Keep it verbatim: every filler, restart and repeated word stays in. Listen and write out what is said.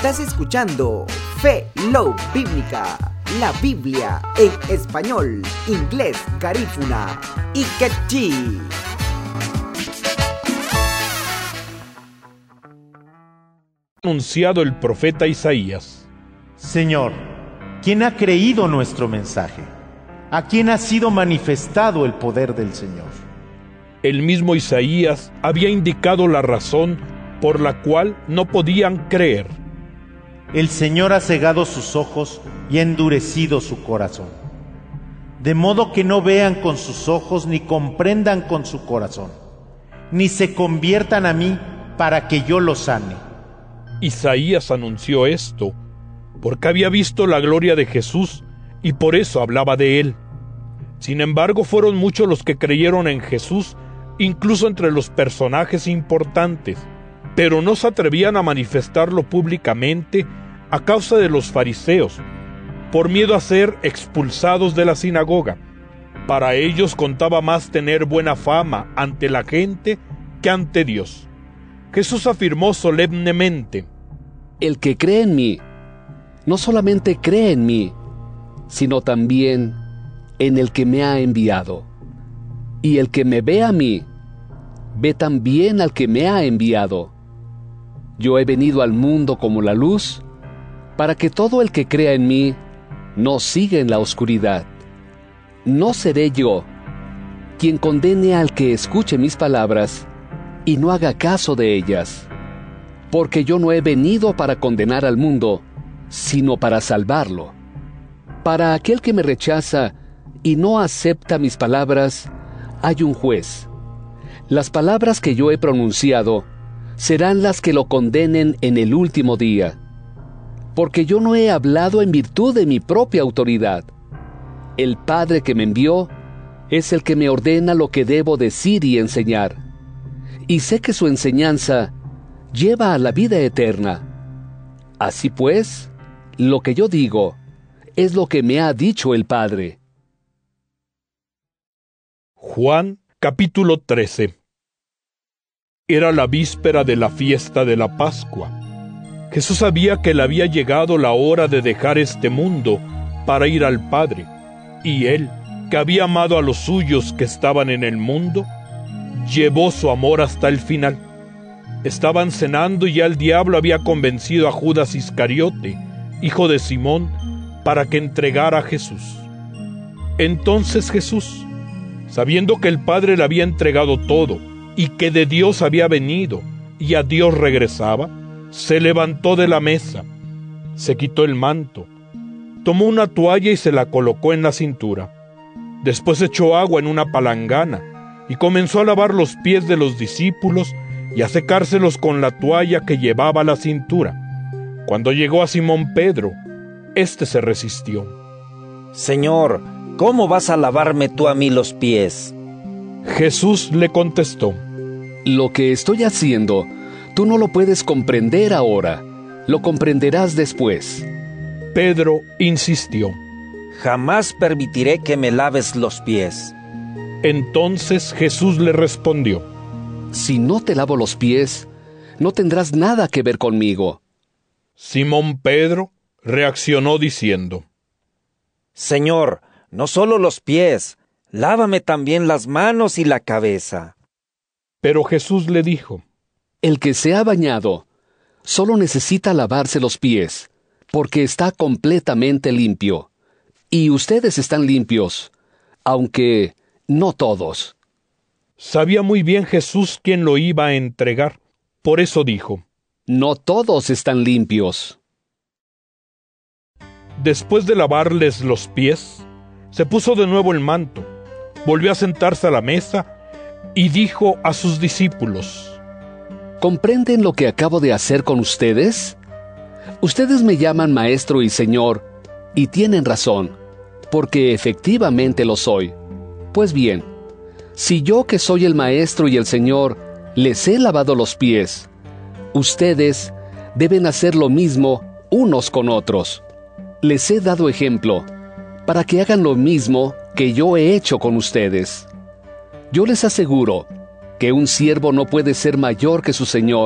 Estás escuchando Fe Love Bíblica, la Biblia en español, inglés, garífuna y quechí. Anunciado el profeta Isaías. Señor, ¿quién ha creído nuestro mensaje? ¿A quién ha sido manifestado el poder del Señor? El mismo Isaías había indicado la razón por la cual no podían creer. El Señor ha cegado sus ojos y ha endurecido su corazón, de modo que no vean con sus ojos ni comprendan con su corazón, ni se conviertan a mí para que yo los sane. Isaías anunció esto porque había visto la gloria de Jesús y por eso hablaba de él. Sin embargo, fueron muchos los que creyeron en Jesús, incluso entre los personajes importantes, pero no se atrevían a manifestarlo públicamente a causa de los fariseos, por miedo a ser expulsados de la sinagoga. Para ellos contaba más tener buena fama ante la gente que ante Dios. Jesús afirmó solemnemente: el que cree en mí, no solamente cree en mí, sino también en el que me ha enviado. Y el que me ve a mí, ve también al que me ha enviado. Yo he venido al mundo como la luz, para que todo el que crea en mí no siga en la oscuridad. No seré yo quien condene al que escuche mis palabras y no haga caso de ellas, porque yo no he venido para condenar al mundo, sino para salvarlo. Para aquel que me rechaza y no acepta mis palabras, hay un juez. Las palabras que yo he pronunciado serán las que lo condenen en el último día, porque yo no he hablado en virtud de mi propia autoridad. El Padre que me envió es el que me ordena lo que debo decir y enseñar, y sé que su enseñanza lleva a la vida eterna. Así pues, lo que yo digo es lo que me ha dicho el Padre. Juan capítulo trece. Era la víspera de la fiesta de la Pascua. Jesús sabía que le había llegado la hora de dejar este mundo para ir al Padre, y él, que había amado a los suyos que estaban en el mundo, llevó su amor hasta el final. Estaban cenando y ya el diablo había convencido a Judas Iscariote, hijo de Simón, para que entregara a Jesús. Entonces Jesús, sabiendo que el Padre le había entregado todo, y que de Dios había venido, y a Dios regresaba, se levantó de la mesa, se quitó el manto, tomó una toalla y se la colocó en la cintura. Después echó agua en una palangana, y comenzó a lavar los pies de los discípulos, y a secárselos con la toalla que llevaba a la cintura. Cuando llegó a Simón Pedro, éste se resistió. Señor, ¿cómo vas a lavarme tú a mí los pies? Jesús le contestó: lo que estoy haciendo, tú no lo puedes comprender ahora, lo comprenderás después. Pedro insistió: jamás permitiré que me laves los pies. Entonces Jesús le respondió: si no te lavo los pies, no tendrás nada que ver conmigo. Simón Pedro reaccionó diciendo: Señor, no solo los pies, lávame también las manos y la cabeza. Pero Jesús le dijo: el que se ha bañado solo necesita lavarse los pies, porque está completamente limpio. Y ustedes están limpios, aunque no todos. Sabía muy bien Jesús quién lo iba a entregar. Por eso dijo: no todos están limpios. Después de lavarles los pies, se puso de nuevo el manto, volvió a sentarse a la mesa y dijo a sus discípulos: ¿comprenden lo que acabo de hacer con ustedes? Ustedes me llaman Maestro y Señor, y tienen razón, porque efectivamente lo soy. Pues bien, si yo que soy el Maestro y el Señor les he lavado los pies, ustedes deben hacer lo mismo unos con otros. Les he dado ejemplo, para que hagan lo mismo que yo he hecho con ustedes. Yo les aseguro que un siervo no puede ser mayor que su señor,